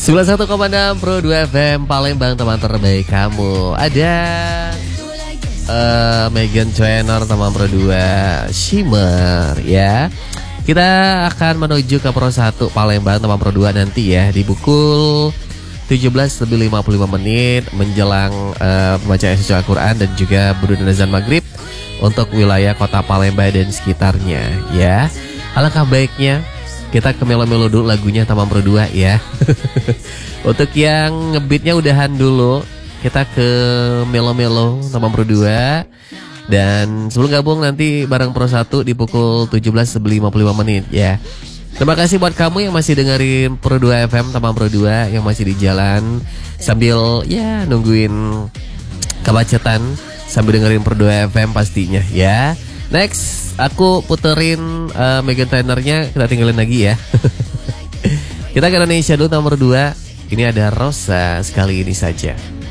91,6 Pro 2 FM Palembang, teman terbaik kamu. Ada Meghan Trainor, teman Pro 2 Shimmer ya. Kita akan menuju ke Pro 1 Palembang, teman Pro 2 nanti ya, di pukul 17:55 menjelang pembacaan suci Al-Quran dan juga berdua azan maghrib untuk wilayah kota Palembang dan sekitarnya ya. Alangkah baiknya kita ke melo-melo dulu lagunya Tamam Pro 2 ya. Untuk yang ngebeatnya udahan dulu, kita ke melo-melo Tamam Pro 2. Dan sebelum gabung nanti bareng Pro 1 di pukul 17:55 ya. Terima kasih buat kamu yang masih dengerin Pro 2 FM Tamam Pro 2, yang masih di jalan sambil ya nungguin kemacetan, sambil dengerin Pro 2 FM pastinya ya. Next, aku puterin Meghan Trainornya, kita tinggalin lagi ya. Kita ke Indonesia dulu nomor 2. Ini ada Rosa, sekali ini saja.